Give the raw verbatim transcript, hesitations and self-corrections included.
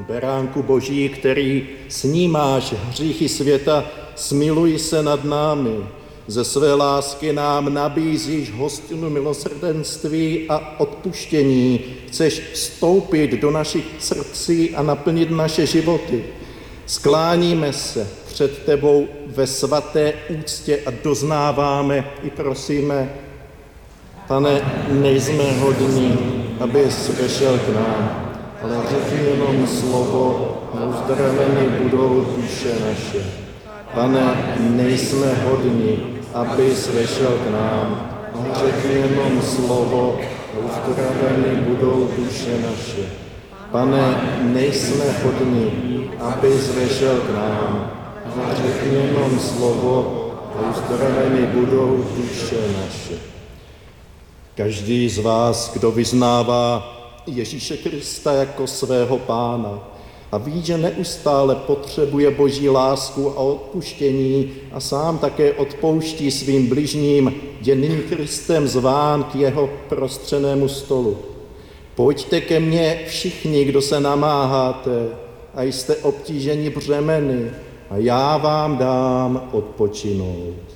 Beránku Boží, který snímáš hříchy světa, smiluj se nad námi. Ze své lásky nám nabízíš hostinu milosrdenství a odpuštění. Chceš vstoupit do našich srdcí a naplnit naše životy. Skláníme se před tebou ve svaté úctě a doznáváme i prosíme, Pane, nejsme hodní, abys vešel k nám, ale řekni jenom slovo a uzdraveny budou duše naše. Pane, nejsme hodní, abys vešel k nám, ale řekni jenom slovo a uzdraveny budou duše naše. Pane, nejsme hodní, abys vešel k nám, ale řekni jenom slovo a uzdraveny budou duše naše. Každý z vás, kdo vyznává Ježíše Krista jako svého Pána a ví, že neustále potřebuje Boží lásku a odpuštění a sám také odpouští svým bližním, je nyní Kristem zván k jeho prostřenému stolu. Pojďte ke mně všichni, kdo se namáháte a jste obtíženi břemeny, a já vám dám odpočinout.